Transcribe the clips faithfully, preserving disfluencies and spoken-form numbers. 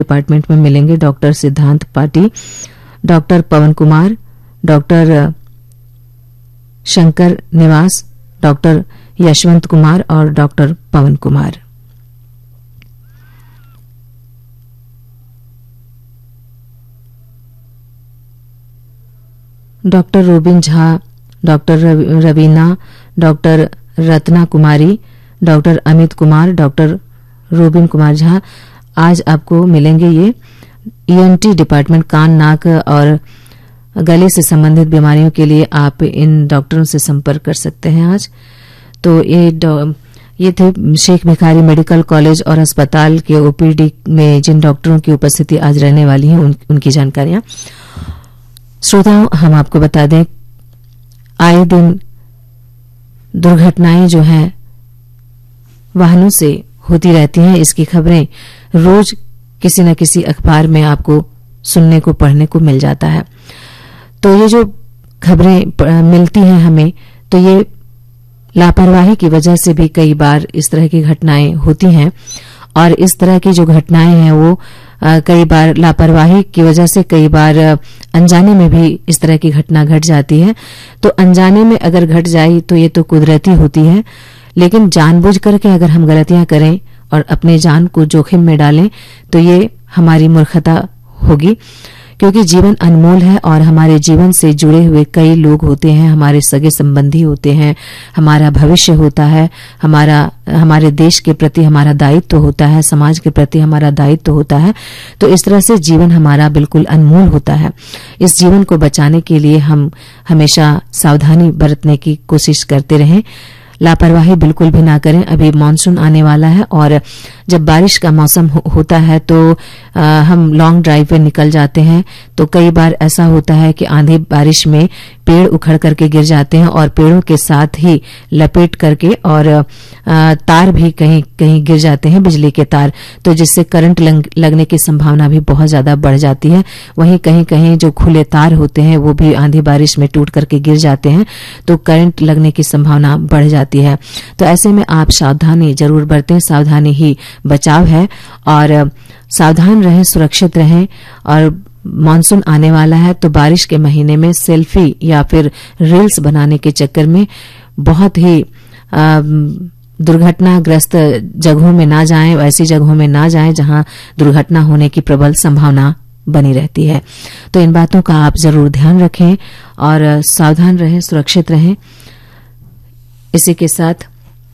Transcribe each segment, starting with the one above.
Department में मिलेंगे doctor सिद्धांत पाटी, डॉक्टर पवन कुमार, डॉक्टर शंकर निवास, डॉक्टर यशवंत कुमार और डॉक्टर पवन Kumar. Doctor robin Jha, doctor Raveena, doctor Ratna कुमारी, doctor Amit Kumar, doctor robin Kumar Jha आज आपको मिलेंगे। ये ईएनटी डिपार्टमेंट, कान नाक और गले से संबंधित बीमारियों के लिए आप इन डॉक्टरों से संपर्क कर सकते हैं आज। तो ये ये थे शेख भिखारी मेडिकल कॉलेज और अस्पताल के ओपीडी में जिन डॉक्टरों की उपस्थिति आज रहने वाली है उन, उनकी जानकारियां। श्रोताओं, हम आपको बता दें आए दिन दुर्घटनाएं जो हैं वाहनों से होती रहती हैं। इसकी खबरें रोज किसी न किसी अखबार में आपको सुनने को पढ़ने को मिल जाता है। तो ये जो खबरें मिलती हैं हमें, तो ये लापरवाही की वजह से भी कई बार इस तरह की घटनाएं होती हैं और इस तरह की जो घटनाएं हैं वो आ, कई बार लापरवाही की वजह से कई बार अनजाने में भी इस तरह की घटना घट जाती है। तो अनजाने में अगर घट जाए तो ये तो कुदरती होती है, लेकिन जानबूझ करके अगर हम गलतियां करें और अपने जान को जोखिम में डालें तो ये हमारी मूर्खता होगी, क्योंकि जीवन अनमोल है और हमारे जीवन से जुड़े हुए कई लोग होते हैं, हमारे सगे संबंधी होते हैं, हमारा भविष्य होता है, हमारा हमारे देश के प्रति हमारा दायित्व होता है, समाज के प्रति हमारा दायित्व होता है। तो इस तरह से जीवन हमारा बिल्कुल अनमोल होता है। इस जीवन को बचाने के लिए हम हमेशा सावधानी बरतने की कोशिश करते रहें, लापरवाही बिल्कुल भी ना करें। अभी मानसून आने वाला है और जब बारिश का मौसम हो, होता है तो आ, हम लॉन्ग ड्राइव पे निकल जाते हैं। तो कई बार ऐसा होता है कि आंधी बारिश में पेड़ उखड़ करके गिर जाते हैं और पेड़ों के साथ ही लपेट करके और आ, तार भी कहीं कहीं गिर जाते हैं, बिजली के तार, तो जिससे करंट लग, लगने की संभावना भी बहुत ज्यादा बढ़ जाती है। वहीं कहीं कहीं जो खुले तार होते हैं वो भी आंधी बारिश में टूट करके गिर जाते हैं, तो करंट लगने की संभावना बढ़ जाती है। तो ऐसे में आप सावधानी जरूर बरतें, सावधानी ही बचाव है और सावधान रहें, सुरक्षित रहें। और मानसून आने वाला है तो बारिश के महीने में सेल्फी या फिर रील्स बनाने के चक्कर में बहुत ही दुर्घटनाग्रस्त जगहों में ना जाएं, ऐसी जगहों में ना जाएं जहां दुर्घटना होने की प्रबल संभावना बनी रहती है। तो इन बातों का आप जरूर ध्यान रखें और सावधान रहें, सुरक्षित रहें। इसी के साथ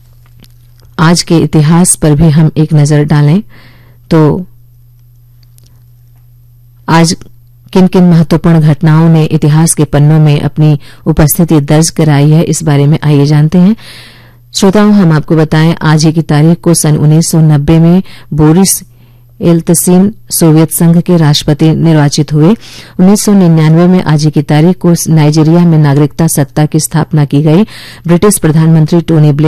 आज के इतिहास पर भी हम एक नजर डालें तो आज किन किन महत्वपूर्ण घटनाओं ने इतिहास के पन्नों में अपनी उपस्थिति दर्ज कराई है, इस बारे में आइए जानते हैं। श्रोताओं, हम आपको बताएं आज ही की तारीख को सन उन्नीस सौ नब्बे में बोरिस येल्त्सिन सोवियत संघ के राष्ट्रपति निर्वाचित हुए। उन्नीस सौ निन्यानवे में आज ही की तारीख को नाइजीरिया में नागरिकता सत्ता की स्थापना की गई। ब्रिटिश प्रधानमंत्री टोनी ब्लेयर